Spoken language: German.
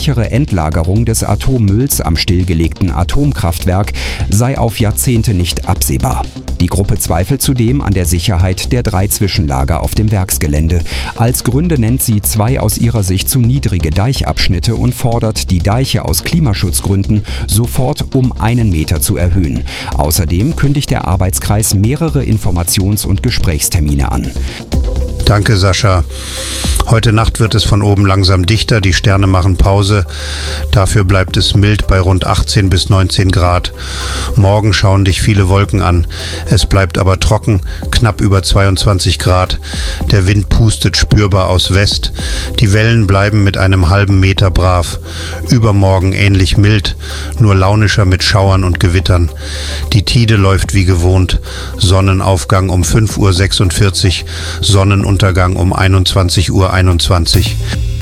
sichere Endlagerung des Atommülls am stillgelegten Atomkraftwerk sei auf Jahrzehnte nicht absehbar. Die Gruppe zweifelt zudem an der Sicherheit der 3 Zwischenlager auf dem Werksgelände. Als Gründe nennt sie 2 aus ihrer Sicht zu niedrige Deichabschnitte und fordert, die Deiche aus Klimaschutzgründen sofort um 1 Meter zu erhöhen. Außerdem kündigt der Arbeitskreis mehrere Informations- und Gesprächstermine an. Danke, Sascha. Heute Nacht wird es von oben langsam dichter, die Sterne machen Pause. Dafür bleibt es mild bei rund 18 bis 19 Grad. Morgen schauen dich viele Wolken an. Es bleibt aber trocken, knapp über 22 Grad. Der Wind pustet spürbar aus West. Die Wellen bleiben mit einem halben Meter brav. Übermorgen ähnlich mild, nur launischer mit Schauern und Gewittern. Die Tide läuft wie gewohnt. Sonnenaufgang um 5:46 Uhr, Sonnenuntergang um 21:21 Uhr.